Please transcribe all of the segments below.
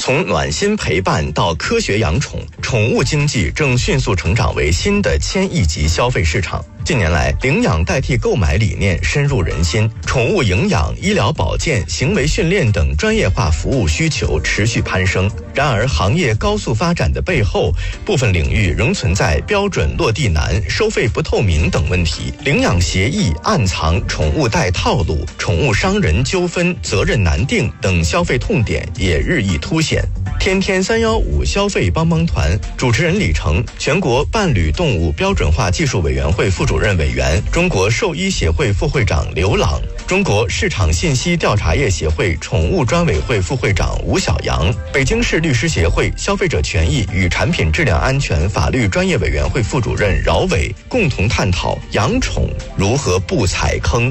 从暖心陪伴到科学养宠，宠物经济正迅速成长为新的1000亿级消费市场。近年来，领养代替购买理念深入人心，宠物营养、医疗保健、行为训练等专业化服务需求持续攀升。然而，行业高速发展的背后，部分领域仍存在标准落地难、收费不透明等问题。领养协议暗藏宠物贷套路、宠物伤人纠纷、责任难定等消费痛点也日益凸显。天天315消费帮帮团主持人李成，全国伴侣动物标准化技术委员会副主任委员，中国兽医协会副会长刘朗，中国市场信息调查业协会宠物专委会副会长吴晓阳，北京市律师协会消费者权益与产品质量安全法律专业委员会副主任饶伟，共同探讨养宠如何不踩坑。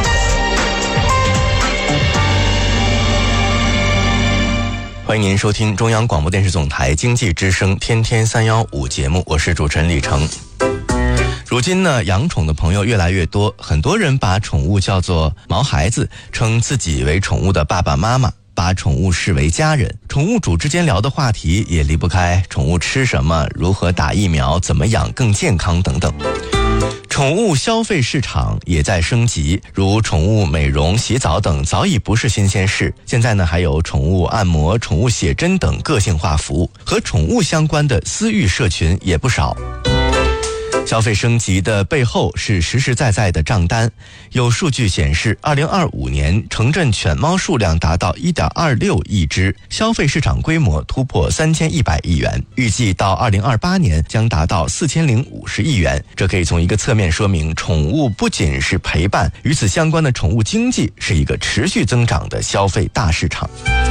欢迎您收听中央广播电视总台经济之声天天315节目，我是主持人李成。如今呢，养宠的朋友越来越多，很多人把宠物叫做毛孩子，称自己为宠物的爸爸妈妈，把宠物视为家人。宠物主之间聊的话题也离不开宠物吃什么、如何打疫苗、怎么养更健康等等。宠物消费市场也在升级，如宠物美容、洗澡等早已不是新鲜事。现在呢，还有宠物按摩、宠物写真等个性化服务，和宠物相关的私域社群也不少。消费升级的背后是实实在在的账单。有数据显示，2025年城镇犬猫数量达到 1.26 亿只，消费市场规模突破3100亿元，预计到2028年将达到4050亿元。这可以从一个侧面说明，宠物不仅是陪伴，与此相关的宠物经济是一个持续增长的消费大市场。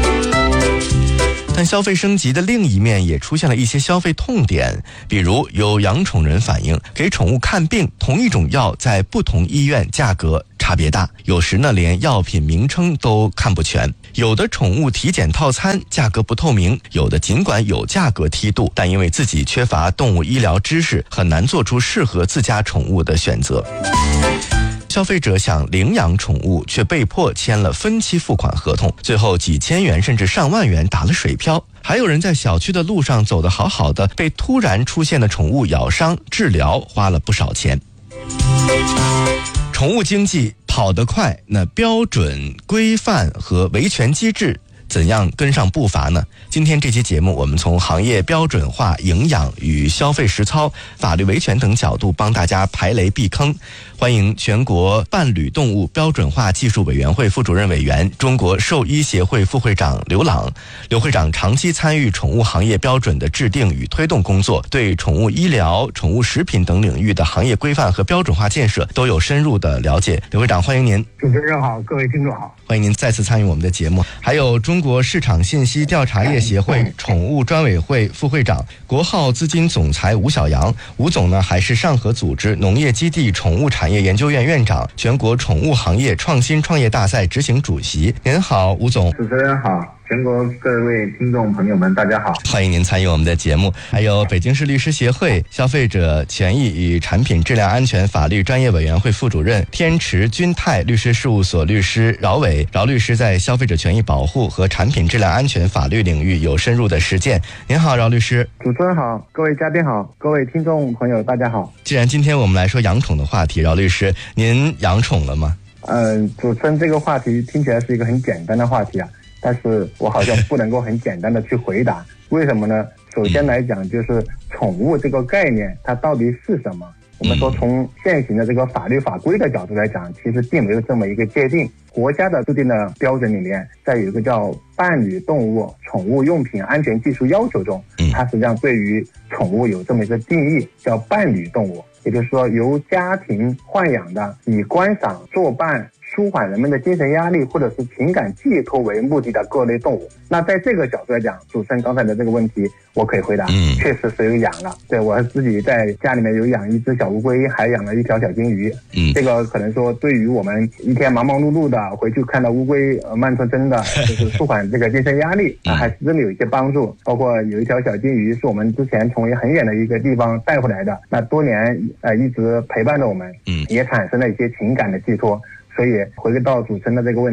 但消费升级的另一面也出现了一些消费痛点，比如有养宠人反映，给宠物看病同一种药在不同医院价格差别大，有时呢连药品名称都看不全。有的宠物体检套餐价格不透明，有的尽管有价格梯度，但因为自己缺乏动物医疗知识，很难做出适合自家宠物的选择。消费者想领养宠物，却被迫签了分期付款合同，最后几千元甚至上万元打了水漂。还有人在小区的路上走得好好的，被突然出现的宠物咬伤，治疗花了不少钱。宠物经济跑得快，那标准、规范和维权机制怎样跟上步伐呢？今天这期节目，我们从行业标准化、营养与消费实操、法律维权等角度帮大家排雷避坑。欢迎全国伴侣动物标准化技术委员会副主任委员、中国兽医协会副会长刘朗。刘会长长期参与宠物行业标准的制定与推动工作，对宠物医疗、宠物食品等领域的行业规范和标准化建设都有深入的了解。刘会长，欢迎您。 主持人好，各位听众好， 欢迎您再次参与我们的节目。还有中国市场信息调查业协会宠物专委会副会长、国浩资金总裁吴晓阳。吴总呢，还是上合组织农业基地宠物产业研究院院长，全国宠物行业创新创业大赛执行主席。您好，吴总。 主持人好，全国各位听众朋友们大家好， 欢迎您参与我们的节目。还有北京市律师协会消费者权益与产品质量安全法律专业委员会副主任，天池君泰律师事务所律师饶伟。饶律师在消费者权益保护和产品质量安全法律领域有深入的实践。您好，饶律师。 主持人好，各位嘉宾好，各位听众朋友大家好。 既然今天我们来说养宠的话题，饶律师，您养宠了吗？ 主持人，这个话题听起来是一个很简单的话题啊，但是我好像不能够很简单的去回答。为什么呢？首先来讲，就是宠物这个概念它到底是什么。我们说从现行的这个法律法规的角度来讲，其实并没有这么一个界定。国家的制定的标准里面，在有一个叫伴侣动物宠物用品安全技术要求中，它实际上对于宠物有这么一个定义，叫伴侣动物，也就是说由家庭豢养的，以观赏、作伴、舒缓人们的精神压力或者是情感寄托为目的的各类动物。那在这个角度来讲，主持人刚才的这个问题我可以回答，确实是有养了。对，我自己在家里面有养一只小乌龟，还养了一条小金鱼。这个可能说对于我们一天忙忙碌碌的回去看到乌龟慢吞吞的，就是舒缓这个精神压力，还是真的有一些帮助。包括有一条小金鱼是我们之前从很远的一个地方带回来的，那多年一直陪伴着我们，也产生了一些情感的寄托。所以回归到主持人的这个问题，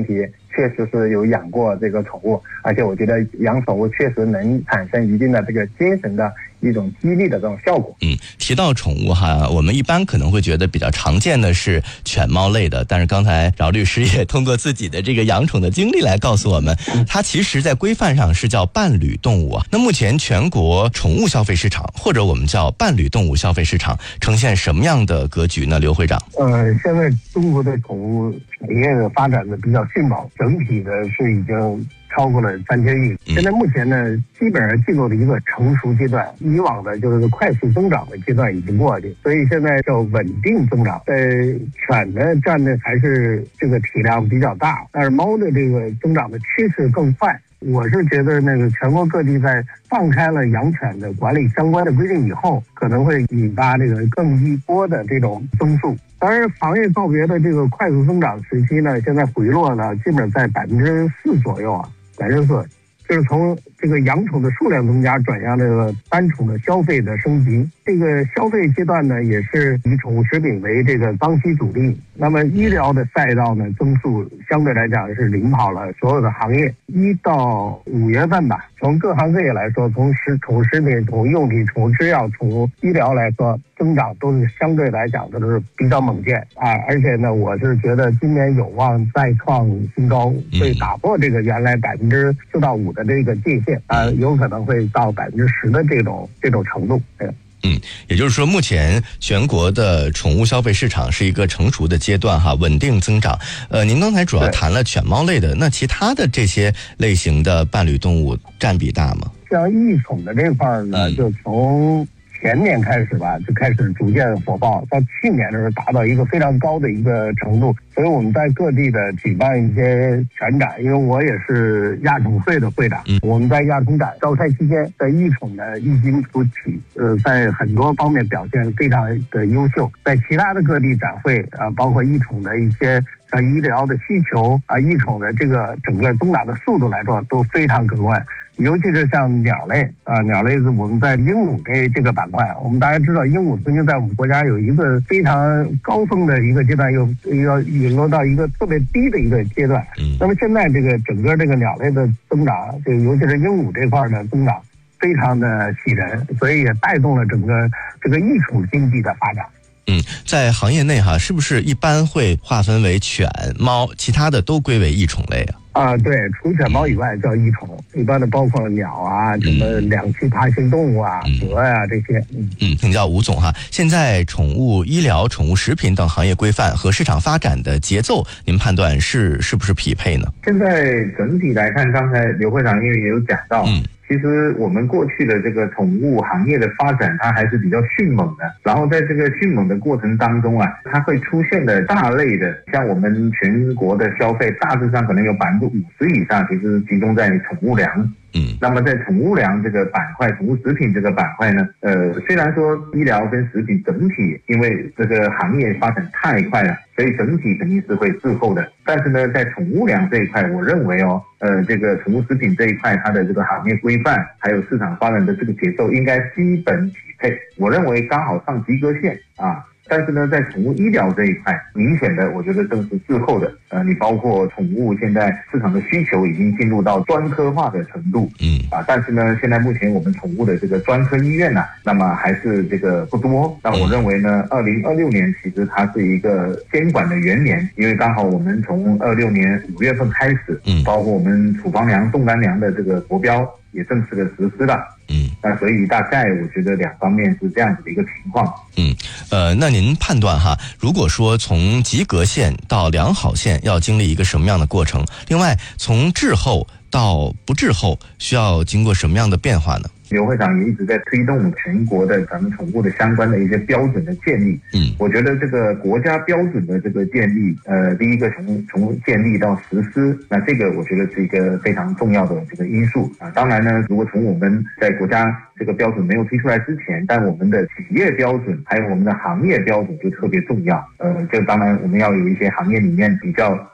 确实是有养过这个宠物，而且我觉得养宠物确实能产生一定的这个精神的一种激励的这种效果。 提到宠物哈，我们一般可能会觉得比较常见的是犬猫类的，但是刚才饶律师也通过自己的这个养宠的经历来告诉我们，它其实在规范上是叫伴侣动物啊。那目前全国宠物消费市场，或者我们叫伴侣动物消费市场，呈现什么样的格局呢？刘会长。 现在中国的宠物产业的发展的比较迅猛，整体的是已经超过了3000亿。现在目前呢，基本上进入了一个成熟阶段，以往的就是快速增长的阶段已经过去，所以现在叫稳定增长。犬呢占的还是这个体量比较大，但是猫的这个增长的趋势更快。我是觉得那个全国各地在放开了养犬的管理相关的规定以后，可能会引发这个更一波的这种增速。当然，行业告别的这个快速增长时期呢，现在回落了，基本在4%左右啊，4%。就是从这个养宠的数量增加转向这个单宠的消费的升级。这个消费阶段呢，也是以宠物食品为这个刚需主力。那么医疗的赛道呢，增速相对来讲是领跑了所有的行业。1到5月份吧，从各行各业来说，从宠物食品、宠物用品、宠物制药、宠物医疗来说，增长都是相对来讲都是比较猛健啊。而且呢，我是觉得今年有望再创新高，会打破这个原来4%到5%的这个界限啊，有可能会到10%的这种程度。 也就是说，目前全国的宠物消费市场是一个成熟的阶段哈，稳定增长。您刚才主要谈了犬猫类的，那其他的这些类型的伴侣动物占比大吗？ 像异宠的这块呢，就从前年开始吧，就开始逐渐火爆，到去年的时候达到一个非常高的一个程度。所以我们在各地的举办一些犬展，因为我也是亚宠会的会长，我们在亚宠展召开期间，在异宠的异军突起，在很多方面表现非常的优秀。在其他的各地展会包括异宠的一些像医疗的需求异宠的这个整个增长的速度来说都非常可观。尤其是像鸟类鸟类是我们在鹦鹉这个板块，我们大家知道鹦鹉曾经在我们国家有一个非常高峰的一个阶段，又陨落到一个特别低的一个阶段。那么现在这个整个这个鸟类的增长，这个尤其是鹦鹉这块的增长非常的喜人，所以也带动了整个这个异宠经济的发展。 在行业内哈，是不是一般会划分为犬、猫，其他的都归为异宠类对，除犬猫以外叫异宠，一般的包括鸟什么两栖爬行动物蛇这些。 请教吴总哈，现在宠物医疗、宠物食品等行业规范和市场发展的节奏，您判断是不是匹配呢？ 现在整体来看，刚才刘会长因为也有讲到，其实我们过去的这个宠物行业的发展，它还是比较迅猛的。然后在这个迅猛的过程当中它会出现的大类的，像我们全国的消费，大致上可能有50%以上，其实集中在宠物粮。那么在宠物粮这个板块，宠物食品这个板块呢，虽然说医疗跟食品整体因为这个行业发展太快了，所以整体肯定是会滞后的。但是呢，在宠物粮这一块，我认为这个宠物食品这一块，它的这个行业规范还有市场发展的这个节奏应该基本匹配，我认为刚好上及格线但是呢，在宠物医疗这一块，明显的我觉得正是滞后的。你包括宠物现在市场的需求已经进入到专科化的程度，但是呢，现在目前我们宠物的这个专科医院那么还是这个不多。那我认为呢，2026年其实它是一个监管的元年，因为刚好我们从26年5月份开始，包括我们处方粮、冻干粮的这个国标也正式的实施了。那所以大概我觉得两方面是这样子的一个情况。 那您判断哈，如果说从及格线到良好线要经历一个什么样的过程？另外，从滞后到不滞后需要经过什么样的变化呢？ 刘会长也一直在推动全国的咱们宠物的相关的一些标准的建立。我觉得这个国家标准的这个建立，第一个从建立到实施，那这个我觉得是一个非常重要的这个因素当然呢，如果从我们在国家这个标准没有推出来之前，但我们的企业标准还有我们的行业标准就特别重要。就当然我们要有一些行业里面比较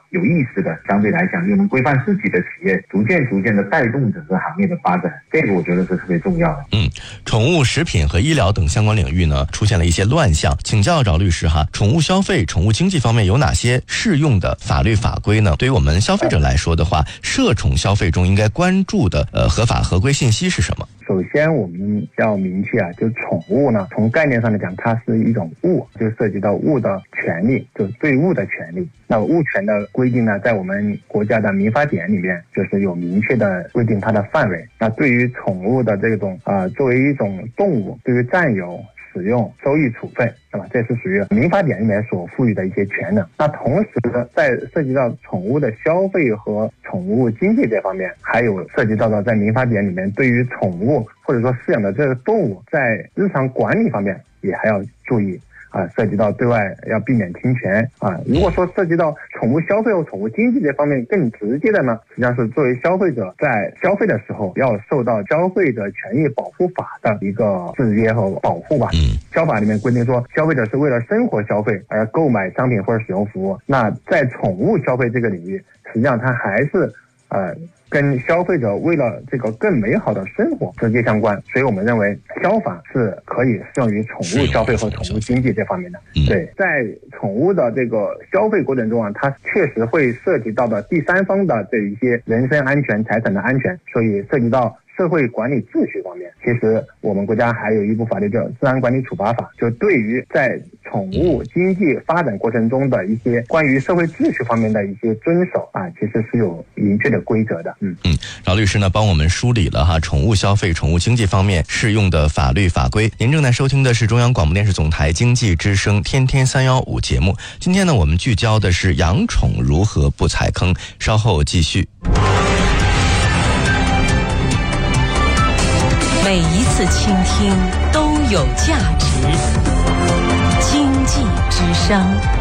有意识的，相对来讲又能规范自己的企业，逐渐的带动整个行业的发展，这个我觉得是特别重要的。 宠物食品和医疗等相关领域呢，出现了一些乱象，请教赵律师哈，宠物消费、宠物经济方面有哪些适用的法律法规呢？对于我们消费者来说的话，涉宠消费中应该关注的合法合规信息是什么？ 首先我们要明确啊，就宠物呢，从概念上来讲，它是一种物，就涉及到物的权利，就是对物的权利。那物权的规定呢，在我们国家的民法典里面，就是有明确的规定它的范围。那对于宠物的这种作为一种动物，对于占有、使用、收益、处分，那么这是属于民法典里面所赋予的一些权能。那同时在涉及到宠物的消费和宠物经济这方面，还有涉及到在民法典里面对于宠物或者说饲养的这个动物在日常管理方面也还要注意涉及到对外要避免侵权如果说涉及到宠物消费和宠物经济这方面更直接的呢，实际上是作为消费者在消费的时候要受到消费者权益保护法的一个制约和保护吧。消法里面规定说，消费者是为了生活消费而购买商品或者使用服务。那在宠物消费这个领域，实际上它还是跟消费者为了这个更美好的生活直接相关，所以我们认为消法是可以适用于宠物消费和宠物经济这方面的。对，在宠物的这个消费过程中它确实会涉及到的第三方的这一些人身安全、财产的安全，所以涉及到社会管理秩序方面，其实我们国家还有一部法律叫《治安管理处罚法》，就对于在宠物经济发展过程中的一些关于社会秩序方面的一些遵守其实是有明确的规则的。 饶律师呢帮我们梳理了宠物消费、宠物经济方面适用的法律法规。您正在收听的是中央广播电视总台经济之声天天315节目。今天呢，我们聚焦的是养宠如何不踩坑，稍后继续。 每一次倾听都有价值。经济之声。